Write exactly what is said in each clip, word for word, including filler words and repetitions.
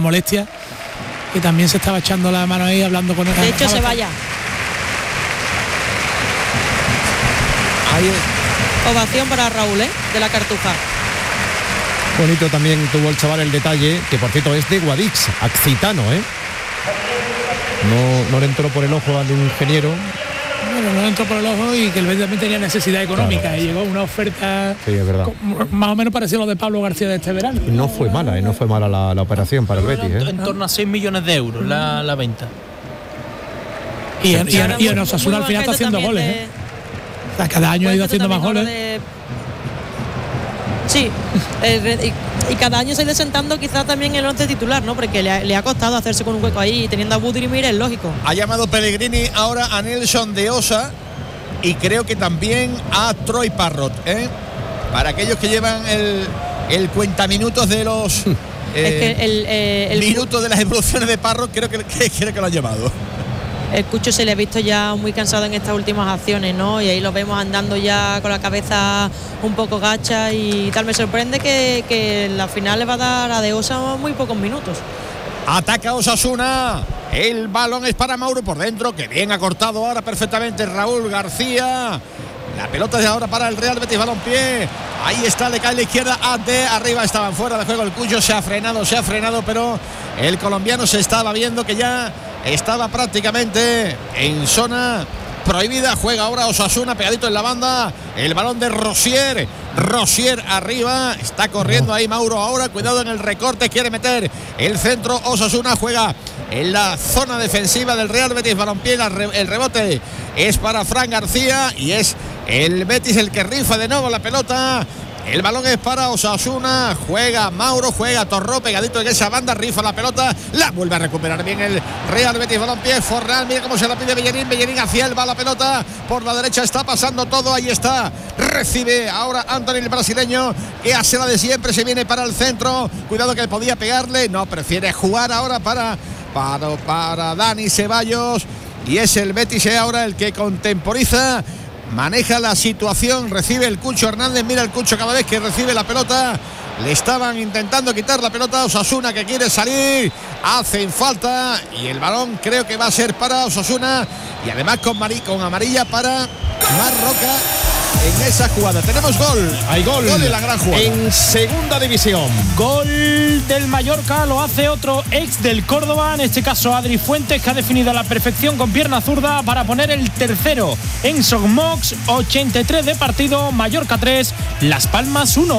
molestia, y también se estaba echando la mano ahí hablando con él. De hecho se vaya. Ahí ovación para Raúl, ¿eh? De la Cartuja. Bonito también tuvo el chaval el detalle, que por cierto es de Guadix, Accitano, ¿eh? No, no le entró por el ojo al ingeniero. Bueno, no le entró por el ojo y que el Betis también tenía necesidad económica. Claro, y sí. Llegó una oferta, sí, es verdad, más o menos parecida a lo de Pablo García de este verano. No fue mala, ¿eh? No fue mala la, la operación para el Betis, ¿eh? En torno a seis millones de euros la, la venta. Y, y, y, y en Osasuna al final está haciendo goles, ¿eh? O sea, cada año ha ido haciendo más goles. De... Sí, eh, y, y cada año se ha ido sentando quizás también el once titular, ¿no? Porque le ha, le ha costado hacerse con un hueco ahí, teniendo a Budimir, es lógico. Ha llamado Pellegrini ahora a Nelson de Osa y creo que también a Troy Parrott, ¿eh? Para aquellos que llevan el, el cuentaminutos de los eh, es que el, eh, el minutos de las evoluciones de Parrott, creo que, que, creo que lo han llevado. El Cucho se le ha visto ya muy cansado en estas últimas acciones, ¿no? Y ahí lo vemos andando ya con la cabeza un poco gacha y tal. Me sorprende que, que la final le va a dar a De Osa muy pocos minutos. Ataca Osasuna. El balón es para Mauro por dentro, que bien ha cortado ahora perfectamente Raúl García. La pelota es ahora para el Real Betis Balompié. Ahí está, le cae a la izquierda a De. Arriba estaban fuera de juego el Cucho. Se ha frenado, se ha frenado, pero el colombiano se estaba viendo que ya estaba prácticamente en zona prohibida. Juega ahora Osasuna pegadito en la banda. El balón de Rosier. Rosier arriba. Está corriendo ahí Mauro ahora. Cuidado en el recorte. Quiere meter el centro. Osasuna juega en la zona defensiva del Real Betis Balompié. El rebote es para Fran García y es el Betis el que rifa de nuevo la pelota. El balón es para Osasuna. Juega Mauro, juega Torró pegadito en esa banda, rifa la pelota, la vuelve a recuperar bien el Real Betis Balompié. Fornal, mira cómo se la pide Bellerín. Bellerín hacia él va la pelota. Por la derecha está pasando todo. Ahí está. Recibe ahora Anthony, el brasileño, que hace la de siempre. Se viene para el centro. Cuidado que podía pegarle. No, prefiere jugar ahora para, para, para Dani Ceballos. Y es el Betis ahora el que contemporiza. Maneja la situación, recibe el Cucho Hernández. Mira el Cucho cada vez que recibe la pelota. Le estaban intentando quitar la pelota a Osasuna, que quiere salir. Hacen falta y el balón creo que va a ser para Osasuna. Y además con, Mari, con amarilla para Marroca en esa jugada. Tenemos gol. Hay gol. Gol en la gran jugada. En segunda división. Gol del Mallorca, lo hace otro ex del Córdoba, en este caso Adri Fuentes, que ha definido a la perfección con pierna zurda para poner el tercero en Sogmox. ochenta y tres de partido, Mallorca tres, Las Palmas uno.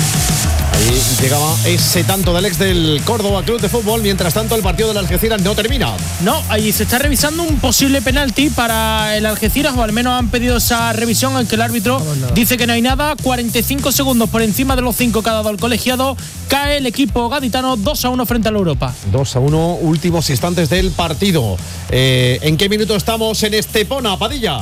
Ahí llegaba ese tanto del ex del Córdoba Club de Fútbol. Mientras tanto, el partido del Algeciras no termina. No, ahí se está revisando un posible penalti para el Algeciras, o al menos han pedido esa revisión, aunque el árbitro no dice que no hay nada. cuarenta y cinco segundos por encima de los cinco que ha dado el colegiado. Cae el equipo gaditano dos a uno frente a la Europa. dos a uno, últimos instantes del partido. Eh, ¿En qué minuto estamos en Estepona, Padilla?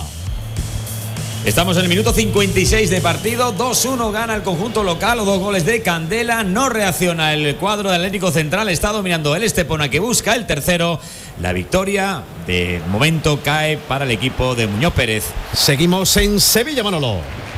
Estamos en el minuto cincuenta y seis de partido. dos uno gana el conjunto local, o dos goles de Candela. No reacciona el cuadro del Atlético Central. Está dominando el Estepona, que busca el tercero. La victoria de momento cae para el equipo de Muñoz Pérez. Seguimos en Sevilla, Manolo.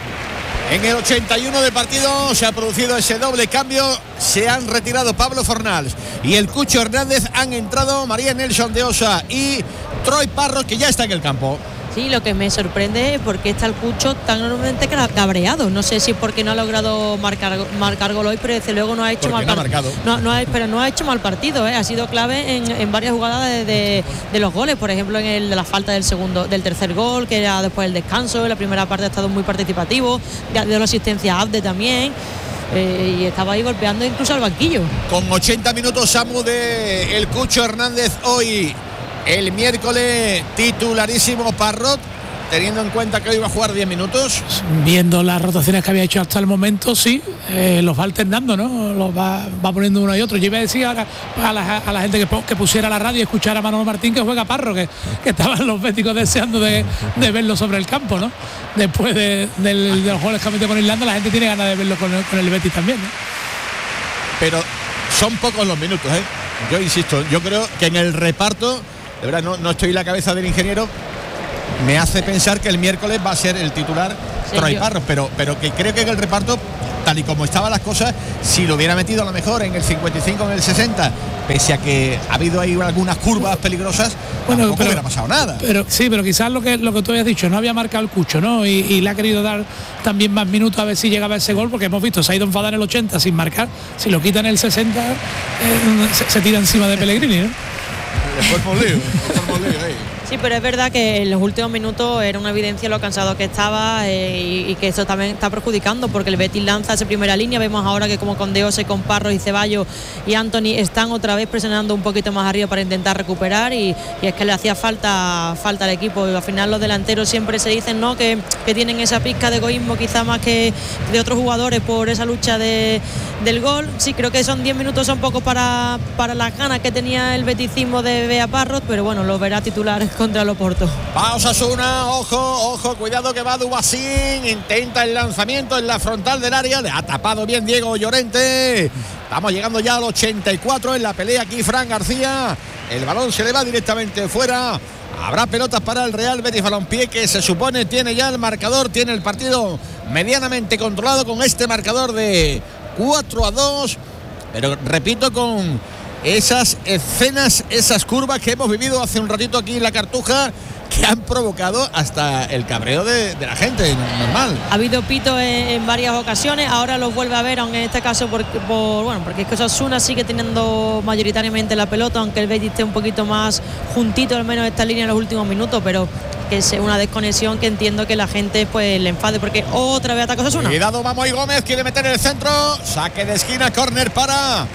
En el ochenta y uno de partido se ha producido ese doble cambio. Se han retirado Pablo Fornals y el Cucho Hernández. Han entrado María Nelson de Osa y Troy Parrott, que ya está en el campo. Sí, lo que me sorprende es por qué está el Cucho tan enormemente cabreado. No sé si es porque no ha logrado marcar, marcar gol hoy, pero desde luego no ha hecho mal no partido. No, no ha, pero no ha hecho mal partido, ¿eh? Ha sido clave en, en varias jugadas de, de, de los goles. Por ejemplo, en el de la falta del segundo, del tercer gol, que era después del descanso. En la primera parte ha estado muy participativo. De la asistencia a Abde también. Eh, y estaba ahí golpeando incluso al banquillo. Con ochenta minutos, Samu, de el Cucho Hernández hoy. El miércoles titularísimo Parrott, teniendo en cuenta que hoy va a jugar diez minutos. Viendo las rotaciones que había hecho hasta el momento, sí, eh, los va alternando, ¿no? Los va, va poniendo uno y otro. Yo iba a decir ahora a la, a la gente que, que pusiera la radio y escuchara a Manolo Martín que juega Parrott, que, que estaban los béticos deseando de, de verlo sobre el campo, ¿no? Después de, de, de los goles que ha metido con Irlanda, la gente tiene ganas de verlo con el, con el Betis también, ¿no? Pero son pocos los minutos, ¿eh? Yo insisto, yo creo que en el reparto, de verdad, no, no estoy en la cabeza del ingeniero, me hace pensar que el miércoles va a ser el titular sí, Troy Parrott, pero, pero que creo que en el reparto tal y como estaban las cosas, si lo hubiera metido a lo mejor en el cincuenta y cinco, en el sesenta, pese a que ha habido ahí algunas curvas peligrosas, bueno, tampoco pero, hubiera pasado nada. Pero sí, pero quizás lo que lo que tú habías dicho, no había marcado el Cucho, ¿no? Y, y le ha querido dar también más minutos a ver si llegaba ese gol, porque hemos visto, se ha ido enfadado en el ochenta sin marcar, si lo quitan en el sesenta, eh, se, se tira encima de Pellegrini, ¿no? Después por lío, después por lío ahí. Sí, pero es verdad que en los últimos minutos era una evidencia lo cansado que estaba eh, y, y que eso también está perjudicando, porque el Betis lanza esa primera línea. Vemos ahora que como con Deose, con Parros y Ceballos y Anthony están otra vez presionando un poquito más arriba para intentar recuperar y, y es que le hacía falta falta al equipo. Y al final los delanteros siempre se dicen, ¿no?, que, que tienen esa pizca de egoísmo quizá más que de otros jugadores por esa lucha de, del gol. Sí, creo que son diez minutos, son pocos para, para las ganas que tenía el beticismo de Bea Parros, pero bueno, lo verá titulares contra el Oporto. Va Osasuna, ojo, ojo, cuidado que va Dubasín, intenta el lanzamiento en la frontal del área, le ha tapado bien Diego Llorente. Estamos llegando ya al ochenta y cuatro en la pelea aquí Fran García, el balón se le va directamente fuera. Habrá pelotas para el Real Betis Balompié, que se supone tiene ya el marcador, tiene el partido medianamente controlado con este marcador de cuatro a dos, pero repito, con esas escenas, esas curvas que hemos vivido hace un ratito aquí en la Cartuja, que han provocado hasta el cabreo de, de la gente normal. Ha habido pito en, en varias ocasiones, ahora los vuelve a ver, aunque en este caso por, por bueno, porque es que Osasuna sigue teniendo mayoritariamente la pelota, aunque el Betis esté un poquito más juntito, al menos esta línea en los últimos minutos, pero que es una desconexión que entiendo que la gente pues le enfade, porque otra vez ataca Osasuna. Cuidado, Mamoy Gómez quiere meter el centro, saque de esquina, córner para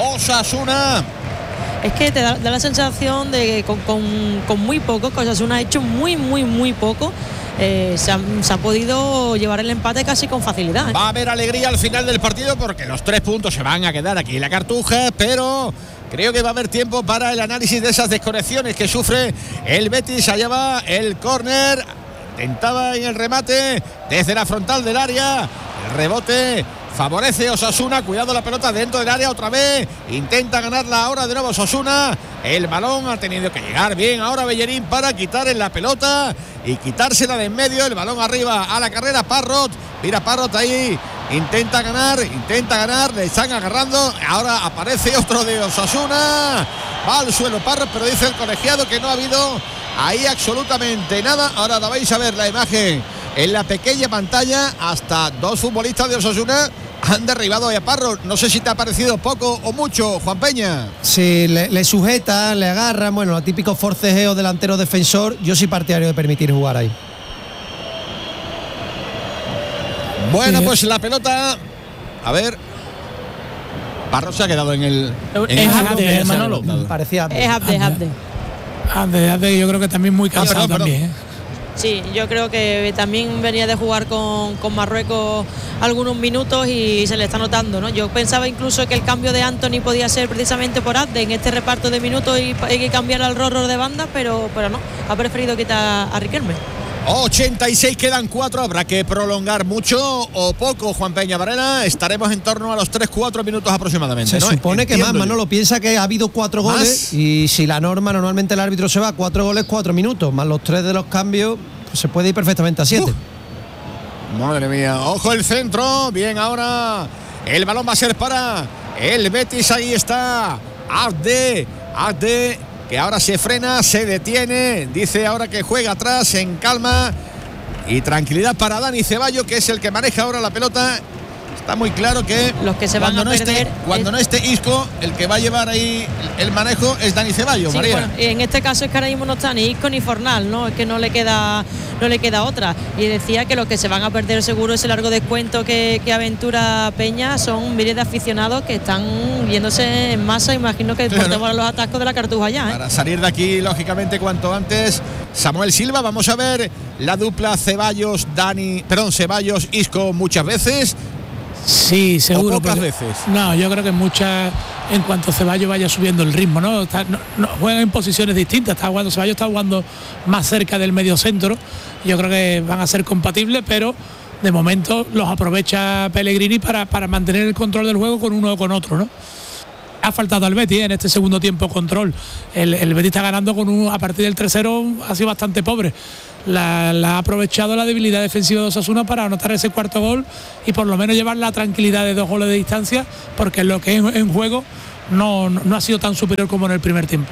Osasuna. Es que te da, da la sensación de que con, con, con muy poco, que Osasuna ha hecho muy, muy, muy poco, eh, se, ha, se ha podido llevar el empate casi con facilidad, ¿eh? Va a haber alegría al final del partido porque los tres puntos se van a quedar aquí en la Cartuja, pero creo que va a haber tiempo para el análisis de esas desconexiones que sufre el Betis. Allá va el córner, intentaba en el remate desde la frontal del área, el rebote favorece Osasuna, cuidado la pelota dentro del área otra vez, intenta ganarla ahora de nuevo Osasuna, el balón ha tenido que llegar bien ahora Bellerín para quitar en la pelota y quitársela de en medio, el balón arriba a la carrera, Parrot, mira Parrot ahí, intenta ganar, intenta ganar, le están agarrando, ahora aparece otro de Osasuna, va al suelo Parrot, pero dice el colegiado que no ha habido ahí absolutamente nada. Ahora la vais a ver la imagen en la pequeña pantalla, hasta dos futbolistas de Osasuna han derribado a Parro. No sé si te ha parecido poco o mucho, Juan Peña. Sí, le, le sujetan, le agarran, bueno, los típicos forcejeos delantero defensor. Yo soy partidario de permitir jugar ahí. Bueno, pues la pelota, a ver, Parro se ha quedado en el... En es el Abde, Manolo. Parecía Abde. Es Abde, es Abde. Abde, Abde, yo creo que también muy cansado, ah, perdón, también, ¿eh? Sí, yo creo que también venía de jugar con, con Marruecos algunos minutos y se le está notando, ¿no? Yo pensaba incluso que el cambio de Anthony podía ser precisamente por Abde en este reparto de minutos y, y cambiar al Rorro de banda, pero, pero no, ha preferido quitar a Riquelme. ochenta y seis, quedan cuatro, habrá que prolongar mucho o poco, Juan Peña Varela, estaremos en torno a los tres cuatro minutos aproximadamente. Se ¿no? supone Entiendo que más, Manolo, piensa que ha habido cuatro ¿Más? goles y si la norma, normalmente el árbitro se va a cuatro goles, cuatro minutos, más los tres de los cambios, pues se puede ir perfectamente a siete. Uh, madre mía, ojo el centro, bien ahora, el balón va a ser para el Betis, ahí está, Abde, Abde, que ahora se frena, se detiene, dice ahora que juega atrás en calma y tranquilidad para Dani Ceballos, que es el que maneja ahora la pelota. Está muy claro que los que se van cuando a no perder esté, cuando es... no esté Isco, el que va a llevar ahí el manejo es Dani Ceballos, sí, María. Bueno, en este caso es que ahora mismo no está ni Isco ni Fornal, ¿no? Es que no le queda no le queda otra. Y decía que los que se van a perder seguro ese largo descuento que, que aventura Peña son miles de aficionados que están yéndose en masa, imagino que por temor a los atascos de la Cartuja ya, ¿eh? Para salir de aquí, lógicamente, cuanto antes. Samuel Silva, vamos a ver la dupla Ceballos, Dani, perdón, Ceballos, Isco muchas veces. Sí, seguro. ¿O pocas pero, veces? No, yo creo que muchas, en cuanto Ceballos vaya subiendo el ritmo, ¿no? Está, no, no juegan en posiciones distintas. Está jugando, Ceballos está jugando más cerca del medio centro. Yo creo que van a ser compatibles, pero de momento los aprovecha Pellegrini para, para mantener el control del juego con uno o con otro, ¿no? Ha faltado al Betis, ¿eh? En este segundo tiempo control. El, el Betis está ganando con un, a partir del tres cero, ha sido bastante pobre. la, la ha aprovechado la debilidad defensiva de Osasuna para anotar ese cuarto gol y por lo menos llevar la tranquilidad de dos goles de distancia, porque lo que es en, en juego no, no, no ha sido tan superior como en el primer tiempo.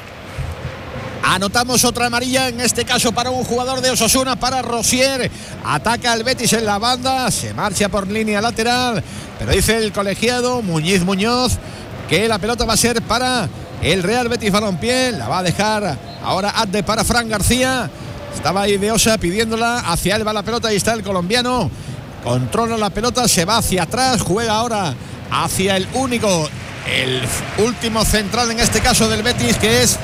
Anotamos otra amarilla, en este caso para un jugador de Osasuna, para Rosier. Ataca al Betis en la banda, se marcha por línea lateral, pero dice el colegiado Muñiz Muñoz que la pelota va a ser para el Real Betis Balompié. La va a dejar ahora Abde para Fran García. Estaba ahí De Osa pidiéndola, hacia él va la pelota, ahí está el colombiano. Controla la pelota, se va hacia atrás, juega ahora hacia el único, el último central en este caso del Betis, que es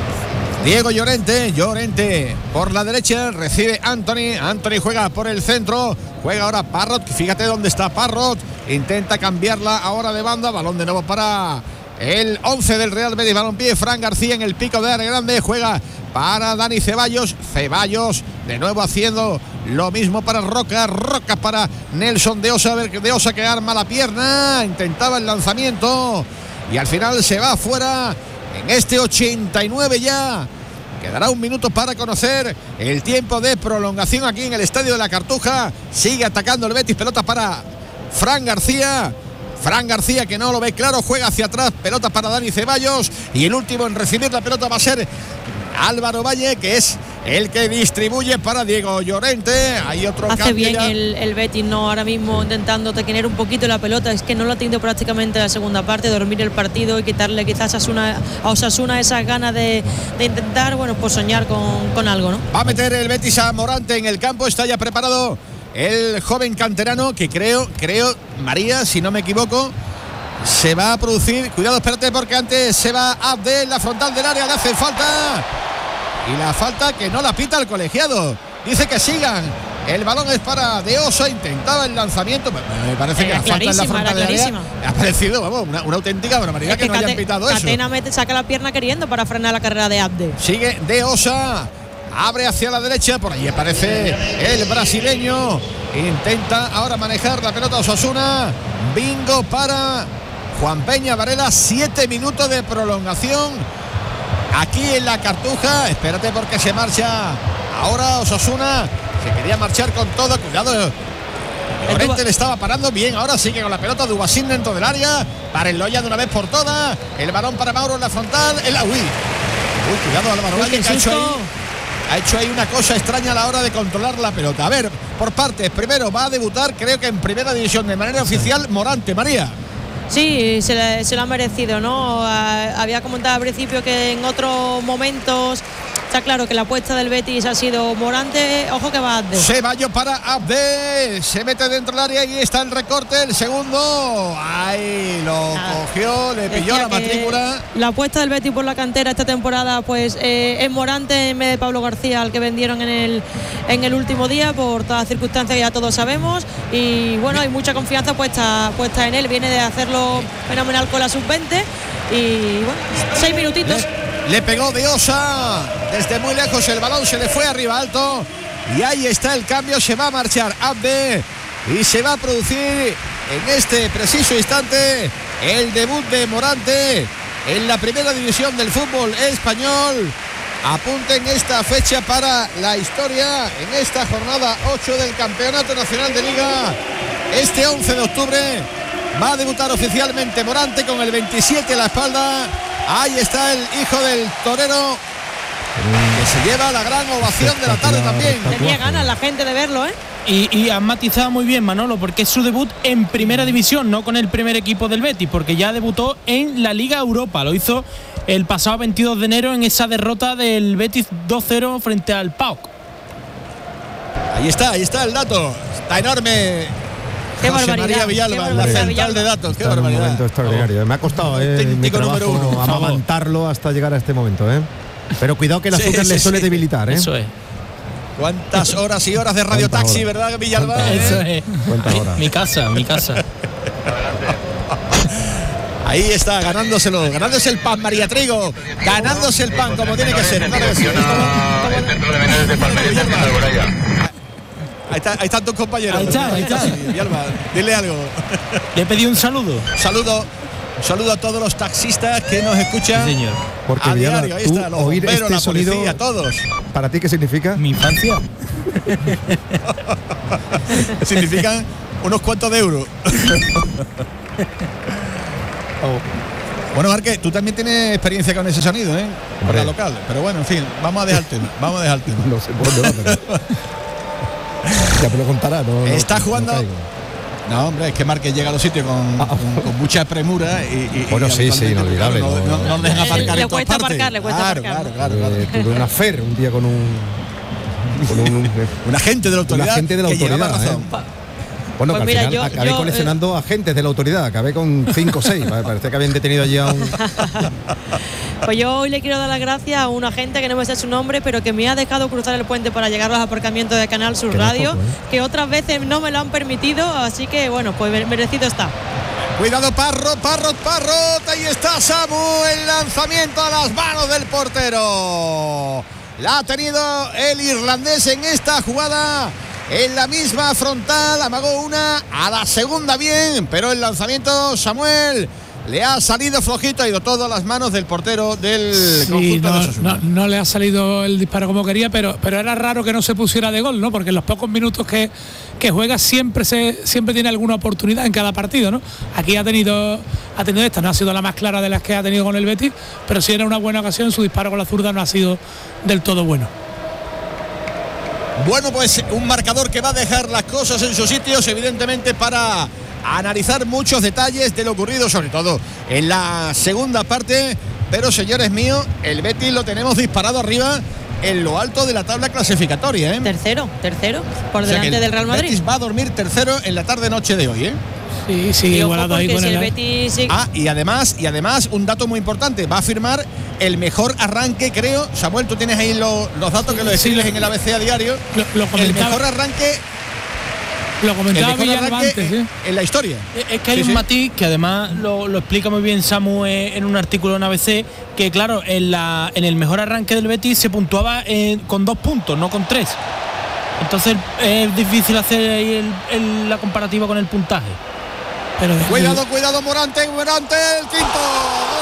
Diego Llorente. Llorente por la derecha, recibe Anthony. Anthony juega por el centro, juega ahora Parrot. Fíjate dónde está Parrot. Intenta cambiarla ahora de banda. Balón de nuevo para el once del Real Betis Balompié. Fran García en el pico de área grande. Juega para Dani Ceballos. Ceballos de nuevo haciendo lo mismo para Roca. Roca para Nelson De Osa. A ver, De Osa que arma la pierna. Intentaba el lanzamiento y al final se va fuera. En este ochenta y nueve ya. Quedará un minuto para conocer el tiempo de prolongación aquí en el Estadio de la Cartuja. Sigue atacando el Betis. Pelota para Fran García. Fran García, que no lo ve claro, juega hacia atrás. Pelota para Dani Ceballos. Y el último en recibir la pelota va a ser Álvaro Valle, que es el que distribuye para Diego Llorente. Hay otro Hace cambio bien ya. el, el Betis, no ahora mismo intentando tener un poquito la pelota. Es que no lo ha tenido prácticamente la segunda parte, dormir el partido y quitarle quizás a Osasuna, a Osasuna esas ganas de, de intentar, bueno, pues soñar con, con algo, ¿no? Va a meter el Betis a Morante en el campo. Está ya preparado el joven canterano, que creo, creo, María, si no me equivoco, se va a producir. Cuidado, espérate, porque antes se va Abde, la frontal del área, le hace falta. Y la falta que no la pita el colegiado. Dice que sigan. El balón es para De Osa. Intentaba el lanzamiento. Me parece Era que la falta en la frontal del área ha parecido, vamos, una, una auténtica barbaridad, es que, que no Cate, hayan pitado eso. Catena mete, saca la pierna queriendo para frenar la carrera de Abde. Sigue De Osa. Abre hacia la derecha. Por ahí aparece el brasileño. Intenta ahora manejar la pelota Osasuna. Bingo para Juan Peña Varela. Siete minutos de prolongación aquí en la Cartuja. Espérate, porque se marcha ahora Osasuna. Se quería marchar con todo. Cuidado, Llorente le estaba parando bien. Ahora sigue con la pelota Dubasín dentro del área. Para el Loya de una vez por todas. El balón para Mauro en la frontal. El, uy. uy, cuidado Álvaro Valle, que ha hecho, ahí, ha hecho ahí una cosa extraña a la hora de controlar la pelota. A ver, por partes. Primero va a debutar, creo que en primera división de manera oficial, Morante. María. Sí, se, le, se lo ha merecido, ¿no? A, había comentado al principio que en otros momentos está claro que la apuesta del Betis ha sido Morante. Ojo que va Abde. Ceballos para Abde. Se mete dentro del área y está el recorte. El segundo. Ahí lo Nada. cogió, le pilló la matrícula. La apuesta del Betis por la cantera esta temporada, pues eh, es Morante en vez de Pablo García, al que vendieron en el, en el último día, por todas las circunstancias que ya todos sabemos. Y bueno, hay mucha confianza puesta, puesta en él. Viene de hacerlo fenomenal con la sub veinte. Y bueno, seis minutitos. Le, le pegó De Osa desde muy lejos, el balón se le fue arriba alto. Y ahí está el cambio, se va a marchar Abde. Y se va a producir en este preciso instante el debut de Morante en la primera división del fútbol español. Apunten esta fecha para la historia en esta jornada ocho del Campeonato Nacional de Liga. Este once de octubre va a debutar oficialmente Morante con el veintisiete a la espalda. Ahí está el hijo del torero, que se lleva la gran ovación de la tarde también. Tenía ganas la gente de verlo, ¿eh? Y, y han matizado muy bien, Manolo, porque es su debut en primera división, no con el primer equipo del Betis, porque ya debutó en la Liga Europa. Lo hizo el pasado veintidós de enero en esa derrota del Betis dos cero frente al P A O K. Ahí está, ahí está el dato. Está enorme. Qué José barbaridad, María Villalba, qué la central Villalba. de datos. Qué Está en un barbaridad. momento extraordinario. Me ha costado eh, mi número uno. trabajo amamantarlo hasta llegar a este momento. ¿eh? Pero cuidado que el azúcar Sí, le sí, suele sí. debilitar. ¿eh? Eso es. Cuántas horas y horas de radio taxi, ¿verdad, Villalba? ¿Cuántas Eso ¿Eh? es. ¿Cuántas horas? Mi casa, mi casa. Ahí está, ganándoselo, ganándose el pan, María Trigo, ganándose el pan como tiene que ser. Claro que sí. Ahí, está, ahí están tus compañeros. Ahí está, ahí está. Sí, Villalba, dile algo. Le pedí un saludo. Saludo. Un saludo a todos los taxistas que nos escuchan. Sí, señor. Porque a Diana, diario. Ahí tú está, los oír bomberos, este la policía, sonido, todos. ¿para ti qué significa? Mi infancia. Significan unos cuantos de euros. Oh. Bueno, Marque, tú también tienes experiencia con ese sonido, ¿eh? Para Hombre. local. Pero bueno, en fin, vamos a dejar el tema. Vamos a dejar el tema. No sé por dónde va, pero ya me lo contará. No, Está no, jugando. no caigo. No, hombre, es que Márquez llega a los sitios con, Ah. con, con mucha premura y, y Bueno, y sí, sí, habitualmente, inolvidable, claro, No, no, no, no dejan le- aparcar le en todas cuesta partes. aparcar, le cuesta claro, aparcar. claro, claro, claro. Eh, tuve una fer un día con un con un, Un agente de la autoridad. un agente de la que llevaba autoridad, razón. ¿eh? Bueno, Pues que mira, al final yo- acabé yo, coleccionando agentes de la autoridad, acabé con cinco o seis. Parece que habían detenido ya un. Pues yo hoy le quiero dar las gracias a un agente que no me sé su nombre, pero que me ha dejado cruzar el puente para llegar a los aparcamientos de Canal Sur Que no es Radio, poco, ¿eh? que otras veces no me lo han permitido, así que bueno, pues merecido está. Cuidado, Parrot, Parrot, Parrot. Ahí está Samu. El lanzamiento a las manos del portero. La ha tenido el irlandés en esta jugada. En la misma frontal, amagó una, a la segunda bien, pero el lanzamiento, Samuel, le ha salido flojito, ha ido todo a las manos del portero del Sí, conjunto de no, Osasuna. no, no le ha salido el disparo como quería, pero, pero era raro que no se pusiera de gol, ¿no? Porque en los pocos minutos que, que juega siempre se siempre tiene alguna oportunidad en cada partido, ¿no? Aquí ha tenido ha tenido esta, no ha sido la más clara de las que ha tenido con el Betis, pero sí era una buena ocasión, su disparo con la zurda no ha sido del todo bueno. Bueno, pues un marcador que va a dejar las cosas en sus sitios, evidentemente, para analizar muchos detalles de lo ocurrido, sobre todo en la segunda parte. Pero, señores míos, el Betis lo tenemos disparado arriba en lo alto de la tabla clasificatoria, ¿eh? Tercero, tercero, por O sea que delante el del Real Madrid. Betis va a dormir tercero en la tarde-noche de hoy, ¿eh? Sí, sí, Y ojo, igualado ahí porque con si el, el Betis sigue- Ah, y además, y además, un dato muy importante, va a firmar el mejor arranque, creo. Samuel, tú tienes ahí lo- los datos que lo Sí, escribes lo- en el A B C a diario. lo, lo El comentaba, mejor arranque, lo el comentaba mejor Villalba arranque antes, ¿sí? en la historia. Es que hay Sí, un sí. matiz que además lo, lo explica muy bien Samu eh, en un artículo en A B C, que claro, en, la, en el mejor arranque del Betis se puntuaba eh, con dos puntos, no con tres. Entonces es difícil hacer ahí el- el- la comparativa con el puntaje. Pero Cuidado, cuidado, Morante, Morante, el quinto.